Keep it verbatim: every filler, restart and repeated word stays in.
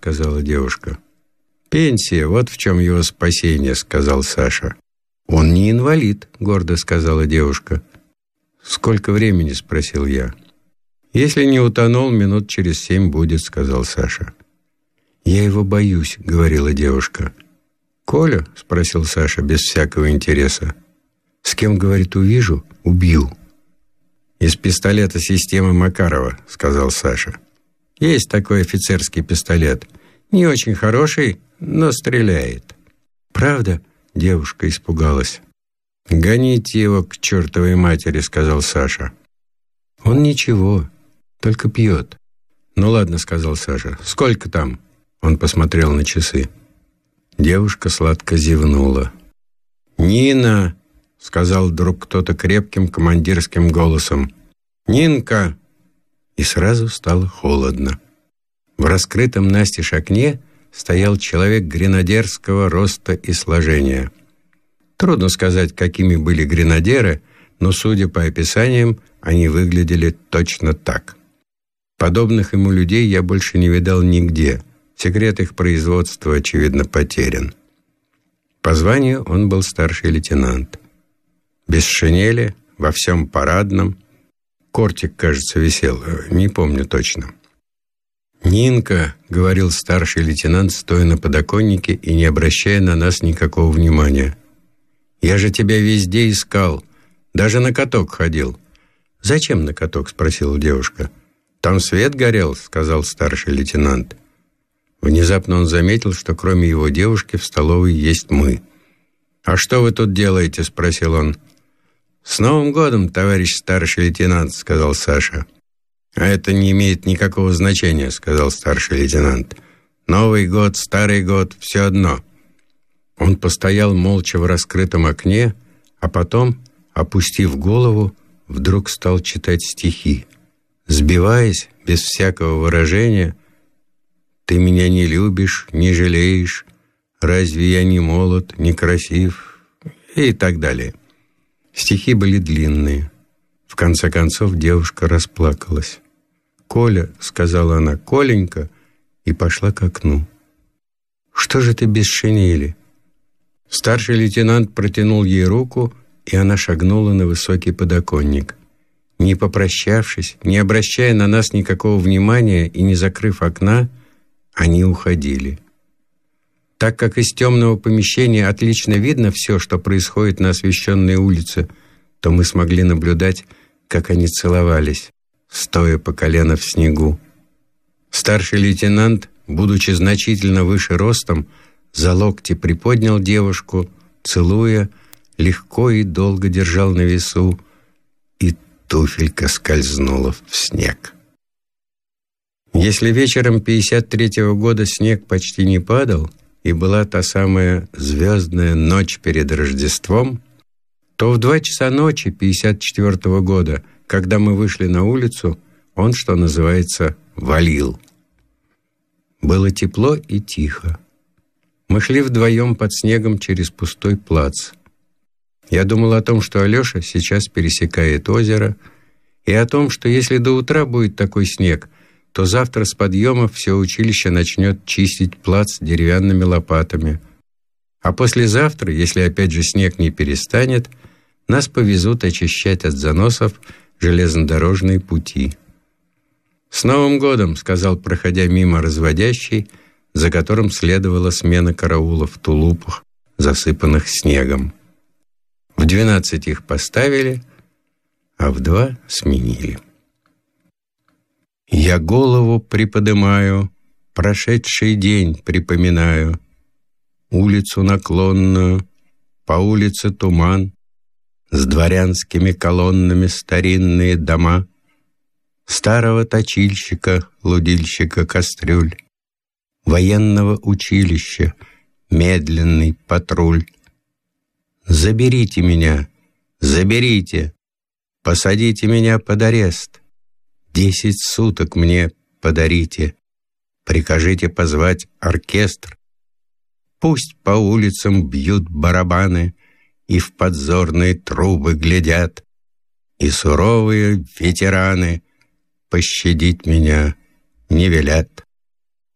сказала девушка. «Пенсия, вот в чем его спасение», — сказал Саша. «Он не инвалид», — гордо сказала девушка. «Сколько времени?» — спросил я. «Если не утонул, минут через семь будет», — сказал Саша. «Я его боюсь», — говорила девушка. «Коля?» — спросил Саша без всякого интереса. «С кем, говорит, увижу, убью». «Из пистолета системы Макарова», — сказал Саша. «Есть такой офицерский пистолет. Не очень хороший, но стреляет». «Правда?» — девушка испугалась. «Гоните его к чертовой матери», — сказал Саша. «Он ничего, только пьет». «Ну ладно», — сказал Саша. «Сколько там?» Он посмотрел на часы. Девушка сладко зевнула. «Нина!» — сказал вдруг кто-то крепким командирским голосом. «Нинка!» И сразу стало холодно. В раскрытом настежь окне стоял человек гренадерского роста и сложения. Трудно сказать, какими были гренадеры, но, судя по описаниям, они выглядели точно так. Подобных ему людей я больше не видал нигде. Секрет их производства, очевидно, потерян. По званию он был старший лейтенант. Без шинели, во всем парадном. Кортик, кажется, висел, не помню точно. «Нинка», — говорил старший лейтенант, стоя на подоконнике и не обращая на нас никакого внимания. «Я же тебя везде искал, даже на каток ходил». «Зачем на каток?» — спросила девушка. «Там свет горел», — сказал старший лейтенант. Внезапно он заметил, что кроме его девушки в столовой есть мы. «А что вы тут делаете?» — спросил он. «С Новым годом, товарищ старший лейтенант», — сказал Саша. «А это не имеет никакого значения», — сказал старший лейтенант. «Новый год, старый год — все одно». Он постоял молча в раскрытом окне, а потом, опустив голову, вдруг стал читать стихи. Сбиваясь, без всякого выражения: «Ты меня не любишь, не жалеешь, разве я не молод, не красив?» и так далее. Стихи были длинные. В конце концов девушка расплакалась. «Коля», — сказала она, — «Коленька», и пошла к окну. «Что же ты без шинели?» Старший лейтенант протянул ей руку, и она шагнула на высокий подоконник. Не попрощавшись, не обращая на нас никакого внимания и не закрыв окна, они уходили. Так как из темного помещения отлично видно все, что происходит на освещенной улице, то мы смогли наблюдать, как они целовались, стоя по колено в снегу. Старший лейтенант, будучи значительно выше ростом, за локти приподнял девушку, целуя, легко и долго держал на весу, и туфелька скользнула в снег. Если вечером пятьдесят третьего года снег почти не падал, и была та самая звездная ночь перед Рождеством, то в два часа ночи пятьдесят четвёртого года, когда мы вышли на улицу, он, что называется, валил. Было тепло и тихо. Мы шли вдвоем под снегом через пустой плац. Я думал о том, что Алеша сейчас пересекает озеро, и о том, что если до утра будет такой снег, то завтра с подъема все училище начнет чистить плац деревянными лопатами. А послезавтра, если опять же снег не перестанет, нас повезут очищать от заносов железнодорожные пути. «С Новым годом!» — сказал, проходя мимо разводящий, за которым следовала смена караула в тулупах, засыпанных снегом. В двенадцать их поставили, а в два сменили. Я голову приподымаю, прошедший день припоминаю, улицу наклонную, по улице туман, с дворянскими колоннами старинные дома, старого точильщика, лудильщика кастрюль, военного училища, медленный патруль. Заберите меня, заберите, посадите меня под арест, десять суток мне подарите, прикажите позвать оркестр. Пусть по улицам бьют барабаны и в подзорные трубы глядят, и суровые ветераны пощадить меня не велят.